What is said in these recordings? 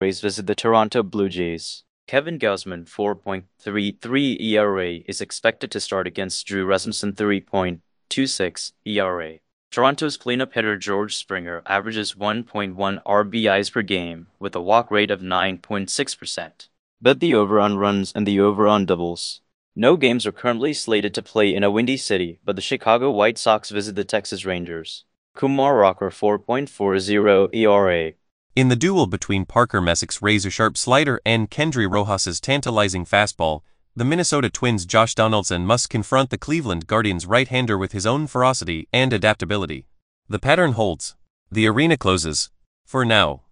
Rays visit the Toronto Blue Jays. Kevin Gausman, 4.33 ERA, is expected to start against Drew Rasmussen, 3.26 ERA. Toronto's cleanup hitter George Springer averages 1.1 RBIs per game with a walk rate of 9.6%. Bet the over on runs and the over on doubles. No games are currently slated to play in a windy city, but the Chicago White Sox visit the Texas Rangers. Kumar Rocker, 4.40 ERA. In the duel between Parker Messick's razor-sharp slider and Kendry Rojas's tantalizing fastball, the Minnesota Twins' Josh Donaldson must confront the Cleveland Guardians' right-hander with his own ferocity and adaptability. The pattern holds. The arena closes. For now.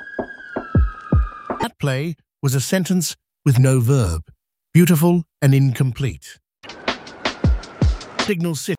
That play was a sentence with no verb, beautiful and incomplete. Signal City.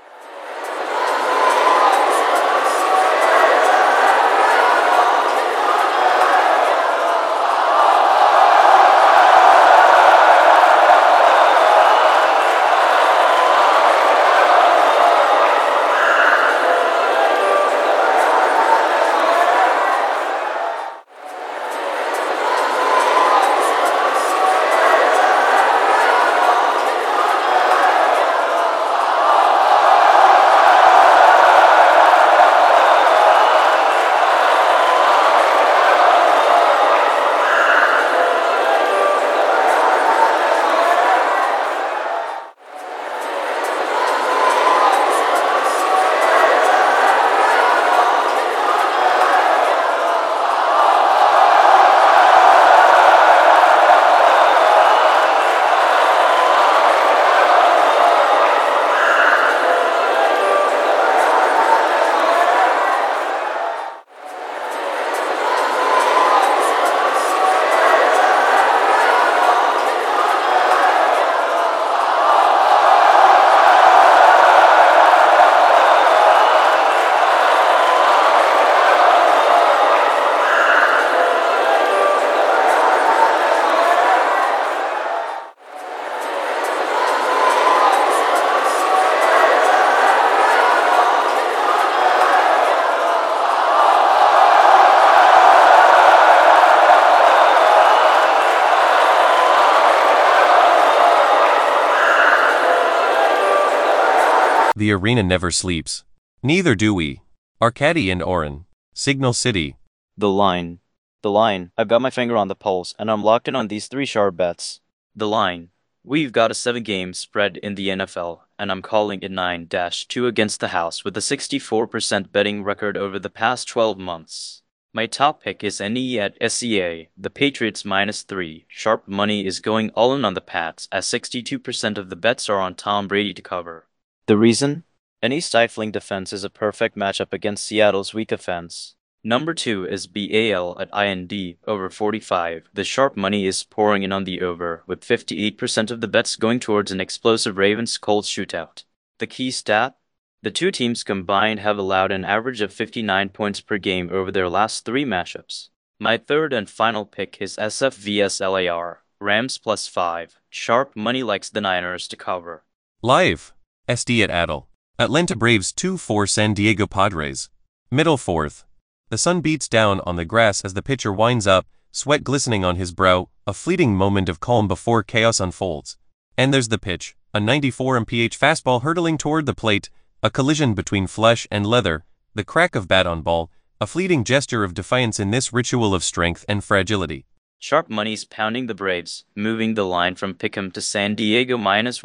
The arena never sleeps. Neither do we. Arcady and Oren. Signal City. The line. I've got my finger on the pulse, and I'm locked in on these three sharp bets. The line. We've got a 7-game spread in the NFL, and I'm calling it 9-2 against the house with a 64% betting record over the past 12 months. My top pick is NE at SEA, the Patriots -3. Sharp money is going all in on the Pats, as 62% of the bets are on Tom Brady to cover. The reason? Any stifling defense is a perfect matchup against Seattle's weak offense. Number 2 is BAL at IND, over 45. The sharp money is pouring in on the over, with 58% of the bets going towards an explosive Ravens-Colts shootout. The key stat? The two teams combined have allowed an average of 59 points per game over their last 3 matchups. My third and final pick is SF vs LAR, Rams +5. Sharp money likes the Niners to cover. Live. SD at Adel. Atlanta Braves 2-4 San Diego Padres. Middle fourth. The sun beats down on the grass as the pitcher winds up, sweat glistening on his brow, a fleeting moment of calm before chaos unfolds. And there's the pitch, a 94 mph fastball hurtling toward the plate, a collision between flesh and leather, the crack of bat on ball, a fleeting gesture of defiance in this ritual of strength and fragility. Sharp money's pounding the Braves, moving the line from Pick'em to San Diego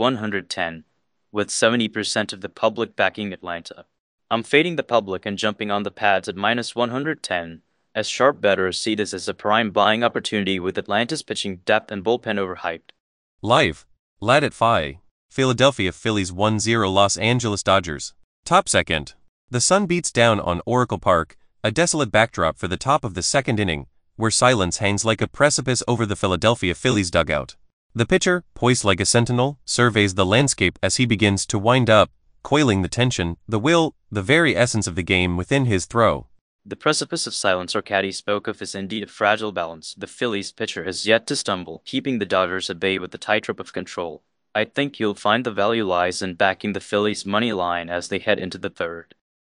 -110. With 70% of the public backing Atlanta. I'm fading the public and jumping on the pads at -110, as sharp bettors see this as a prime buying opportunity with Atlanta's pitching depth and bullpen overhyped. Live. Lad at Phi. Philadelphia Phillies 1-0 Los Angeles Dodgers. Top second. The sun beats down on Oracle Park, a desolate backdrop for the top of the second inning, where silence hangs like a precipice over the Philadelphia Phillies dugout. The pitcher, poised like a sentinel, surveys the landscape as he begins to wind up, coiling the tension, the will, the very essence of the game within his throw. The precipice of silence Arcady spoke of is indeed a fragile balance. The Phillies pitcher has yet to stumble, keeping the Dodgers at bay with the tightrope of control. I think you'll find the value lies in backing the Phillies' money line as they head into the third.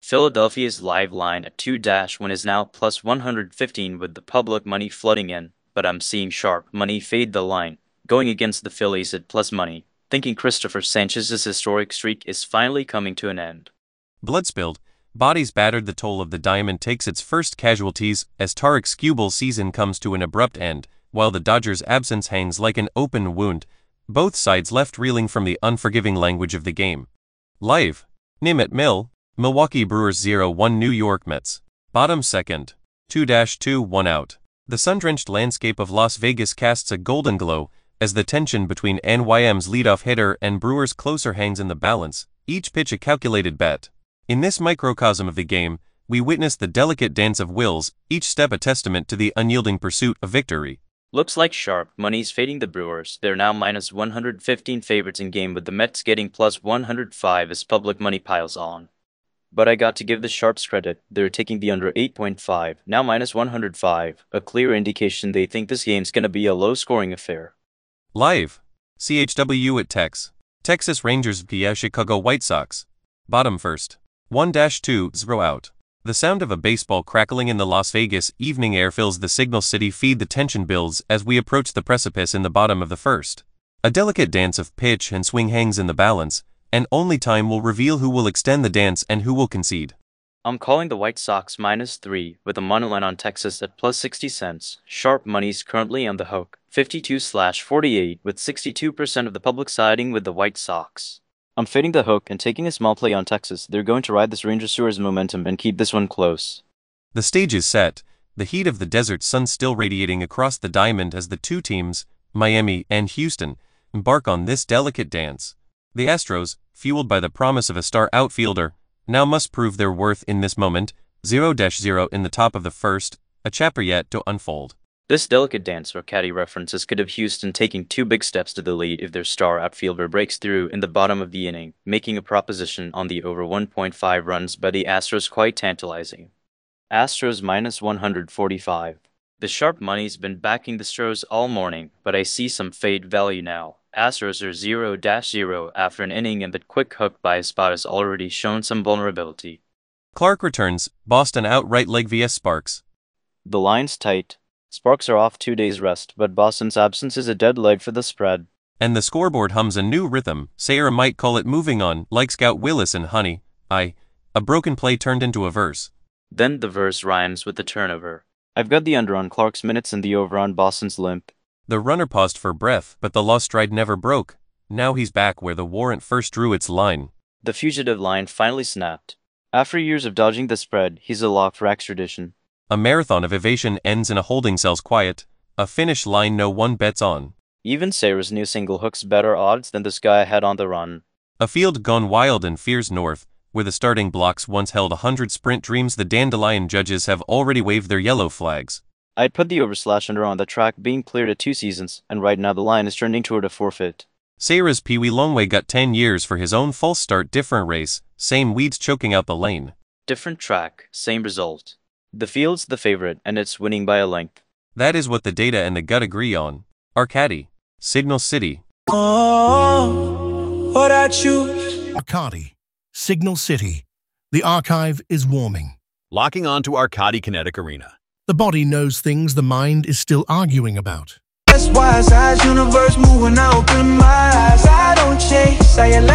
Philadelphia's live line at 2-1 is now plus 115 with the public money flooding in, but I'm seeing sharp money fade the line, going against the Phillies at plus money, thinking Christopher Sanchez's historic streak is finally coming to an end. Blood spilled, bodies battered. The toll of the Diamond takes its first casualties as Tarek Skubal's season comes to an abrupt end, while the Dodgers' absence hangs like an open wound, both sides left reeling from the unforgiving language of the game. Live. Nim at Mill, Milwaukee Brewers 0-1 New York Mets. Bottom second. 2-2 1 out. The sun-drenched landscape of Las Vegas casts a golden glow as the tension between NYM's leadoff hitter and Brewers' closer hangs in the balance, each pitch a calculated bet. In this microcosm of the game, we witness the delicate dance of wills, each step a testament to the unyielding pursuit of victory. Looks like sharp money's fading the Brewers. They're now minus 115 favorites in game with the Mets getting plus 105 as public money piles on. But I got to give the Sharps credit, they're taking the under 8.5, now minus 105, a clear indication they think this game's gonna be a low-scoring affair. Live. CHW at Tex. Texas Rangers vs Chicago White Sox. Bottom first. 1-2 0 out. The sound of a baseball crackling in the Las Vegas evening air fills the Signal City feed. The tension builds as we approach the precipice in the bottom of the first. A delicate dance of pitch and swing hangs in the balance, and only time will reveal who will extend the dance and who will concede. I'm calling the White Sox -3 with a monoline on Texas at plus 60 cents. Sharp money's currently on the hook, 52/48, with 62% of the public siding with the White Sox. I'm fading the hook and taking a small play on Texas. They're going to ride this Rangers Brewers momentum and keep this one close. The stage is set, the heat of the desert sun still radiating across the diamond as the two teams, Miami and Houston, embark on this delicate dance. The Astros, fueled by the promise of a star outfielder, now must prove their worth in this moment. 0-0 in the top of the first, a chapter yet to unfold. This delicate dance or caddy references could have Houston taking 2 big steps to the lead if their star outfielder breaks through in the bottom of the inning, making a proposition on the over 1.5 runs by the Astros quite tantalizing. Astros minus 145. The sharp money's been backing the Astros all morning, but I see some fade value now. Astros are 0-0 after an inning, and the quick hook by Espada has already shown some vulnerability. Clark returns, Boston outright leg vs Sparks. The line's tight. Sparks are off 2 days rest, but Boston's absence is a dead leg for the spread. And the scoreboard hums a new rhythm. Sayre might call it moving on, like Scout Willis and Honey. A broken play turned into a verse. Then the verse rhymes with the turnover. I've got the under on Clark's minutes and the over on Boston's limp. The runner paused for breath, but the lost stride never broke. Now he's back where the warrant first drew its line. The fugitive line finally snapped. After years of dodging the spread, he's a lock for extradition. A marathon of evasion ends in a holding cell's quiet, a finish line no one bets on. Even Sayre's new single hooks better odds than this guy had on the run. A field gone wild and fears north, where the starting blocks once held 100 sprint dreams. The Dandelion judges have already waved their yellow flags. I'd put the over/under on the track being cleared at 2 seasons, and right now the line is trending toward a forfeit. Sayre's Pee Wee Longway got 10 years for his own false start. Different race, same weeds choking out the lane. Different track, same result. The field's the favorite, and it's winning by a length. That is what the data and the gut agree on. Arcady, Signal City. Oh, what I choose. Arcady, Signal City. The archive is warming. Locking on to Arcady Kinetic Arena. The body knows things the mind is still arguing about. That's why size universe moving, I open my eyes. I don't chase, I allow.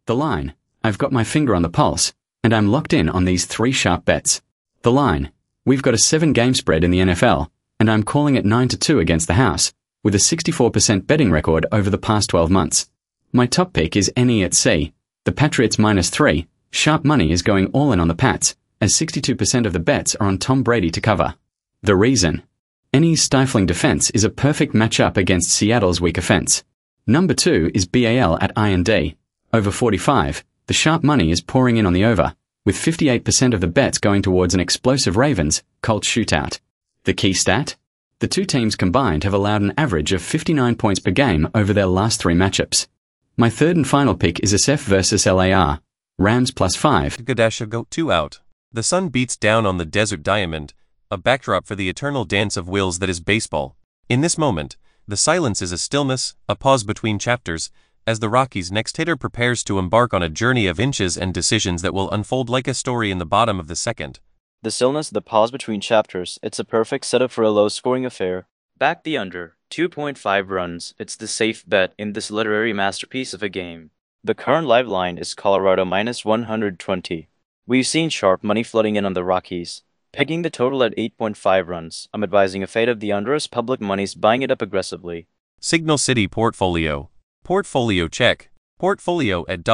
The line, I've got my finger on the pulse, and I'm locked in on these 3 sharp bets. The line, we've got a 7-game spread in the NFL, and I'm calling it 9-2 against the house, with a 64% betting record over the past 12 months. My top pick is NE at C. The Patriots -3, sharp money is going all in on the Pats, as 62% of the bets are on Tom Brady to cover. The reason? NE's stifling defense is a perfect matchup against Seattle's weak offense. Number 2 is BAL at I&D. Over 45, the sharp money is pouring in on the over, with 58% of the bets going towards an explosive Ravens-Colts shootout. The key stat? The 2 teams combined have allowed an average of 59 points per game over their last 3 matchups. My third and final pick is SF versus LAR. Rams +5. Gadasha go 2 out. The sun beats down on the desert diamond, a backdrop for the eternal dance of wills that is baseball. In this moment, the silence is a stillness, a pause between chapters, as the Rockies' next hitter prepares to embark on a journey of inches and decisions that will unfold like a story in the bottom of the second. The stillness, the pause between chapters, it's a perfect setup for a low-scoring affair. Back the under, 2.5 runs, it's the safe bet in this literary masterpiece of a game. The current live line is Colorado -120. We've seen sharp money flooding in on the Rockies. Pegging the total at 8.5 runs, I'm advising a fade of the under as public money's buying it up aggressively. Signal City Portfolio. Portfolio check. Portfolio at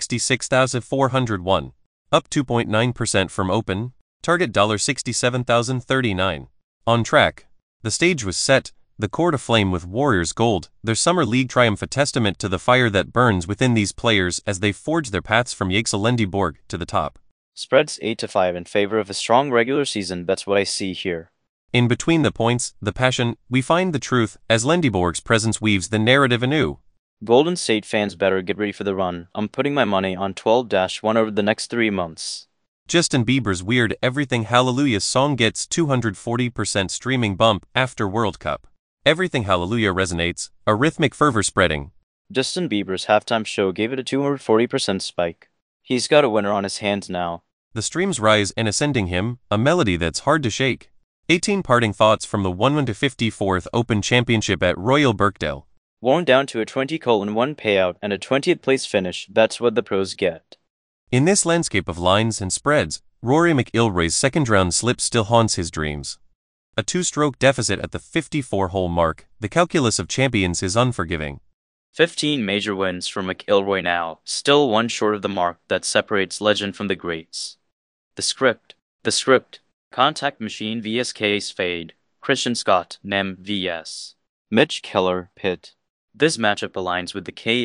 $66,401. Up 2.9% from open. Target $67,039. On track. The stage was set, the court aflame with Warriors gold, their summer league triumph a testament to the fire that burns within these players as they forge their paths from Yxelendyborg to the top. Spreads 8-5 in favor of a strong regular season, that's what I see here. In between the points, the passion, we find the truth, as Lendyborg's presence weaves the narrative anew. Golden State fans better get ready for the run. I'm putting my money on 12-1 over the next 3 months. Justin Bieber's Weird Everything Hallelujah song gets 240% streaming bump after World Cup. Everything Hallelujah resonates, a rhythmic fervor spreading. Justin Bieber's halftime show gave it a 240% spike. He's got a winner on his hands now. The streams rise in ascending him, a melody that's hard to shake. 18 parting thoughts from the 1-54th Open Championship at Royal Birkdale. Worn down to a 20-1 payout and a 20th place finish, that's what the pros get. In this landscape of lines and spreads, Rory McIlroy's second-round slip still haunts his dreams. A 2-stroke deficit at the 54-hole mark, the calculus of champions is unforgiving. 15 major wins for McIlroy now, still 1 short of the mark that separates legend from the greats. The script. Contact Machine vs Case Fade, Christian Scott, Nem vs. Mitch Keller, Pitt. This matchup aligns with the